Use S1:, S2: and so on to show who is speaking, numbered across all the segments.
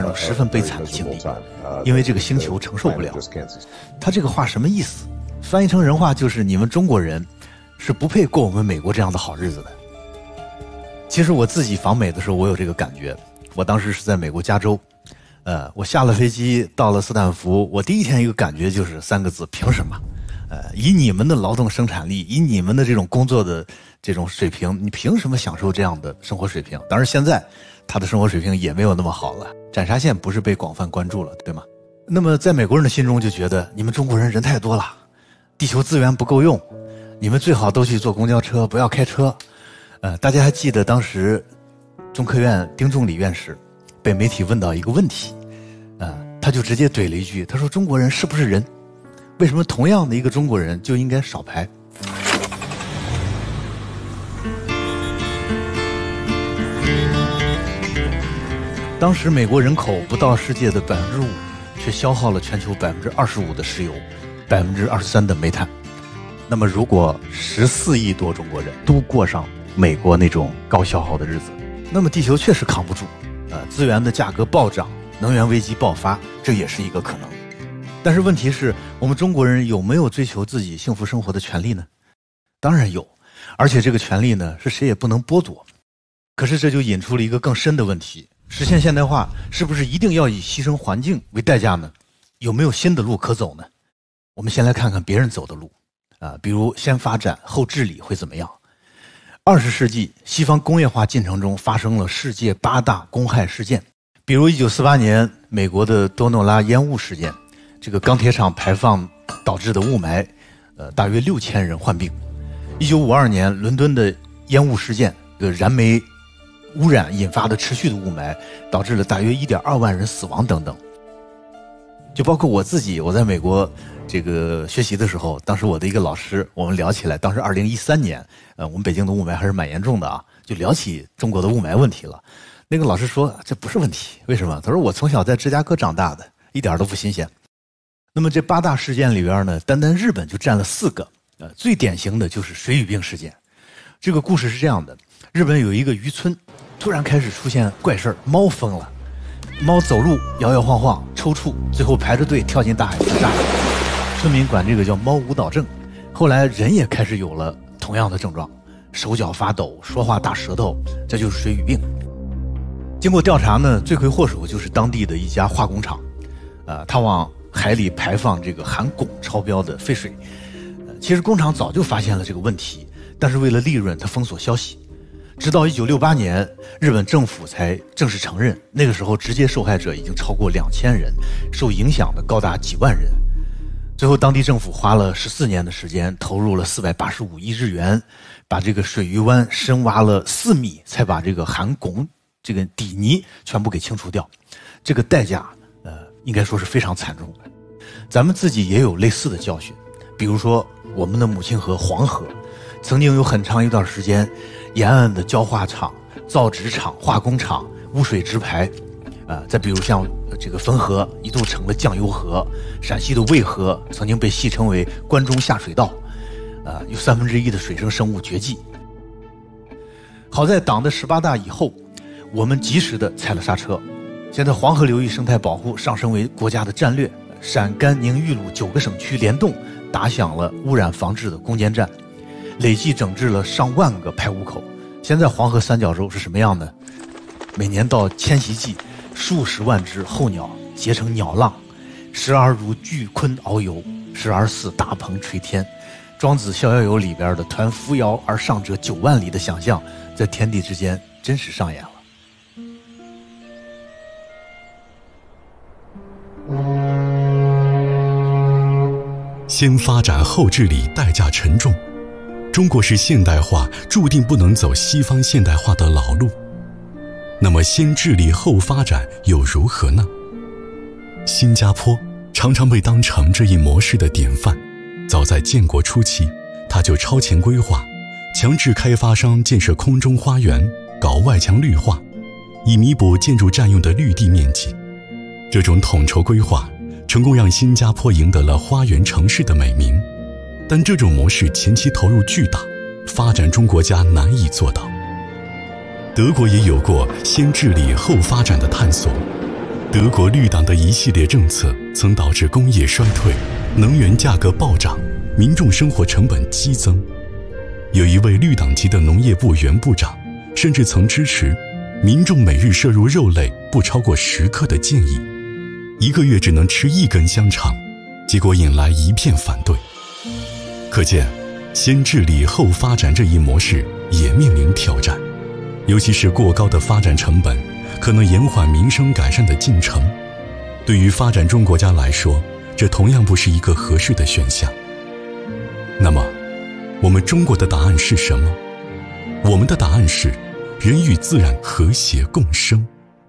S1: 了十分悲惨的经历，因为这个星球承受不了。他这个话什么意思？翻译成人话就是你们中国人是不配过我们美国这样的好日子的。其实我自己访美的时候我有这个感觉，我当时是在美国加州，我下了飞机到了斯坦福，我第一天一个感觉就是三个字：凭什么？以你们的劳动生产力，以你们的这种工作的这种水平，你凭什么享受这样的生活水平？当然现在他的生活水平也没有那么好了，斩杀线不是被广泛关注了，对吗？那么在美国人的心中就觉得你们中国人人太多了，地球资源不够用，你们最好都去坐公交车，不要开车。大家还记得当时中科院丁仲礼院士被媒体问到一个问题，他就直接怼了一句，他说中国人是不是人？为什么同样的一个中国人就应该少排？当时美国人口不到世界的5%，却消耗了全球25%的石油，23%的煤炭。那么如果14亿多中国人都过上美国那种高消耗的日子，那么地球确实扛不住，资源的价格暴涨，能源危机爆发，这也是一个可能。但是问题是，我们中国人有没有追求自己幸福生活的权利呢？当然有，而且这个权利呢，是谁也不能剥夺。可是这就引出了一个更深的问题，实现现代化是不是一定要以牺牲环境为代价呢？有没有新的路可走呢？我们先来看看别人走的路，比如先发展后治理会怎么样？20世纪西方工业化进程中发生了世界8大公害事件，比如1948年美国的多诺拉烟雾事件，这个钢铁厂排放导致的雾霾，大约6000人患病。1952年伦敦的烟雾事件，燃煤污染引发的持续的雾霾，导致了大约1.2万人死亡等等。就包括我自己，我在美国这个学习的时候，当时我的一个老师，我们聊起来，当时2013年，我们北京的雾霾还是蛮严重的啊，就聊起中国的雾霾问题了。那个老师说这不是问题，为什么？他说我从小在芝加哥长大的，一点都不新鲜。那么这8大事件里边呢，单单日本就占了4个，最典型的就是水俣病事件。这个故事是这样的，日本有一个渔村，突然开始出现怪事儿，猫疯了，猫走路摇摇晃晃抽搐，最后排着队跳进大海自杀。村民管这个叫猫舞蹈症。后来人也开始有了同样的症状，手脚发抖，说话大舌头，这就是水俣病。经过调查呢，罪魁祸首就是当地的一家化工厂，他往海里排放这个含汞超标的废水。其实工厂早就发现了这个问题，但是为了利润，他封锁消息。直到1968年，日本政府才正式承认，那个时候直接受害者已经超过2000人，受影响的高达几万人。最后当地政府花了14年的时间，投入了485亿日元，把这个水俣湾深挖了4米，才把这个含汞这个底泥全部给清除掉。这个代价应该说是非常惨重的。咱们自己也有类似的教训，比如说我们的母亲河黄河，曾经有很长一段时间，沿岸的焦化厂、造纸厂、化工厂污水直排，再比如像这个汾河一度成了酱油河，陕西的渭河曾经被戏称为关中下水道，有1/3的水生生物绝迹。好在党的18大以后，我们及时的踩了刹车，现在黄河流域生态保护上升为国家的战略，陕甘宁豫鲁9个省区联动打响了污染防治的攻坚战，累计整治了上万个排污口。现在黄河三角洲是什么样呢？每年到迁徙季，数十万只候鸟结成鸟浪，时而如巨鲲遨游，时而似大鹏垂天。庄子《逍遥游》里边的抟扶摇而上者9万里的想象，在天地之间真实上演了。
S2: 先发展后治理代价沉重，中国式现代化注定不能走西方现代化的老路。那么先治理后发展又如何呢？新加坡常常被当成这一模式的典范。早在建国初期，它就超前规划，强制开发商建设空中花园，搞外墙绿化，以弥补建筑占用的绿地面积。这种统筹规划成功让新加坡赢得了花园城市的美名，但这种模式前期投入巨大，发展中国家难以做到。德国也有过先治理后发展的探索， 德国绿党的一系列政策曾导致工业衰退，能源价格暴涨，民众生活成本激增。有一位绿党籍的农业部原部长甚至曾支持民众每日摄入肉类不超过10克的建议，1个月只能吃1根香肠，结果引来一片反对。可见先治理后发展这一模式也面临挑战，尤其是过高的发展成本可能延缓民生改善的进程。对于发展中国家来说，这同样不是一个合适的选项。那么我们中国的答案是什么？我们的答案是人与自然和谐共生。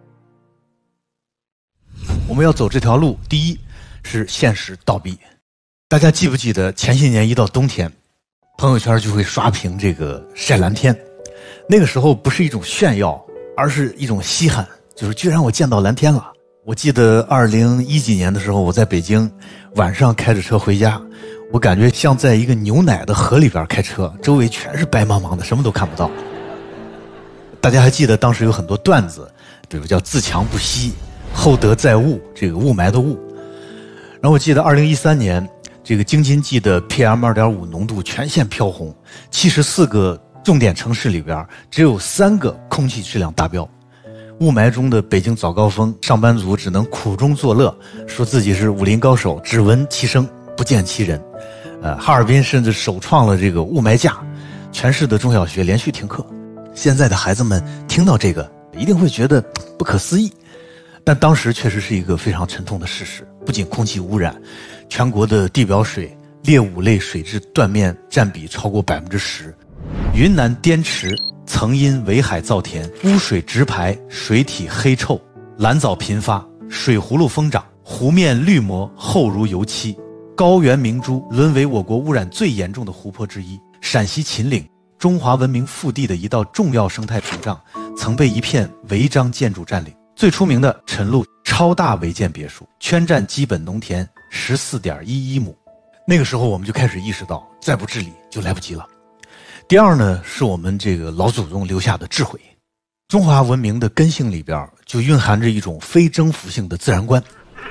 S1: 我们要走这条路，第一是现实倒逼。大家记不记得前些年一到冬天，朋友圈就会刷屏这个晒蓝天，那个时候不是一种炫耀，而是一种稀罕，就是居然我见到蓝天了。我记得2010几年的时候，我在北京晚上开着车回家，我感觉像在一个牛奶的河里边开车，周围全是白茫茫的，什么都看不到。大家还记得当时有很多段子，比如叫自强不息，厚德载物，这个雾霾的雾。然后我记得2013年这个京津冀的 PM2.5 浓度全线飘红，74个重点城市里边只有3个空气质量达标。雾霾中的北京早高峰，上班族只能苦中作乐，说自己是武林高手，只闻其声不见其人。哈尔滨甚至首创了这个雾霾假，全市的中小学连续停课。现在的孩子们听到这个一定会觉得不可思议，但当时确实是一个非常沉痛的事实。不仅空气污染，全国的地表水、劣五类水质断面占比超过10%。云南滇池曾因围海造田，污水直排，水体黑臭，蓝藻频发，水葫芦疯长，湖面绿膜厚如油漆。高原明珠沦为我国污染最严重的湖泊之一。陕西秦岭，中华文明腹地的一道重要生态屏障，曾被一片违章建筑占领。最出名的陈露超大违建别墅，圈占基本农田14.11亩。那个时候我们就开始意识到，再不治理就来不及了。第二呢，是我们这个老祖宗留下的智慧。中华文明的根性里边就蕴含着一种非征服性的自然观。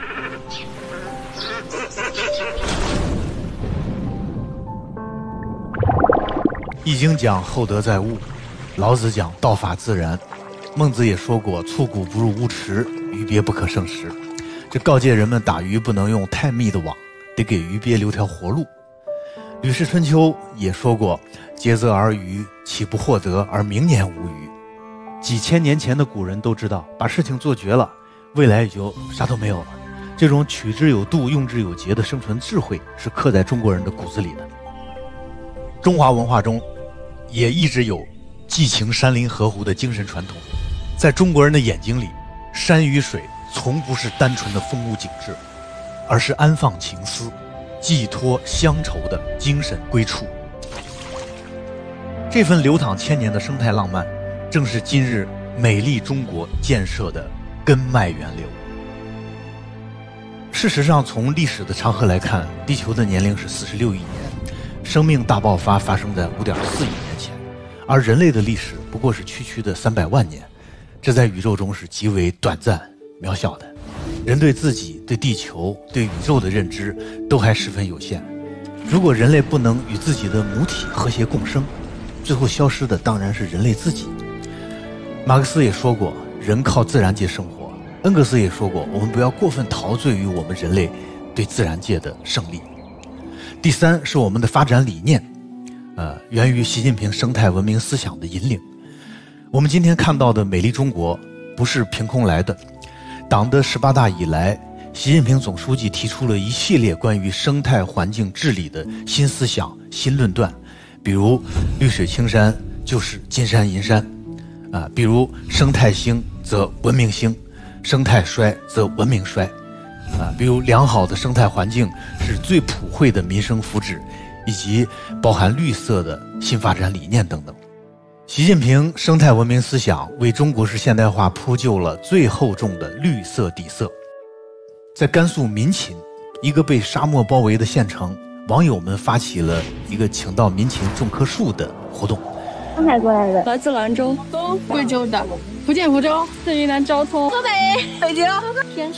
S1: 易经讲厚德载物，老子讲道法自然，孟子也说过促谷不入乌池，鱼鳖不可胜食。这告诫人们打鱼不能用太密的网，得给鱼鳖留条活路。吕氏春秋也说过，竭泽而渔，岂不获得而明年无虞。几千年前的古人都知道，把事情做绝了，未来也就啥都没有了。这种取之有度用之有节的生存智慧是刻在中国人的骨子里的。中华文化中也一直有寄情山林河湖的精神传统。在中国人的眼睛里，山与水从不是单纯的风物景致，而是安放情思、寄托乡愁的精神归处。这份流淌千年的生态浪漫，正是今日美丽中国建设的根脉源流。事实上，从历史的长河来看，地球的年龄是46亿年，生命大爆发发生在5.4亿年前，而人类的历史不过是区区的300万年，这在宇宙中是极为短暂渺小的。人对自己、对地球、对宇宙的认知都还十分有限。如果人类不能与自己的母体和谐共生，最后消失的当然是人类自己。马克思也说过，人靠自然界生活。恩格斯也说过，我们不要过分陶醉于我们人类对自然界的胜利。第三是我们的发展理念，源于习近平生态文明思想的引领。我们今天看到的美丽中国不是凭空来的。党的18大以来，习近平总书记提出了一系列关于生态环境治理的新思想、新论断，比如绿水青山就是金山银山，比如生态兴则文明兴，生态衰则文明衰，比如良好的生态环境是最普惠的民生福祉，以及包含绿色的新发展理念等等。习近平生态文明思想为中国式现代化铺就了最厚重的绿色底色。在甘肃民勤，一个被沙漠包围的县城，网友们发起了一个请到民勤种棵树的活动。
S3: 上海过来的，
S4: 来自兰州，
S5: 贵州的，福建福州，
S4: 是云南昭通，
S3: 河北、北京。
S4: 天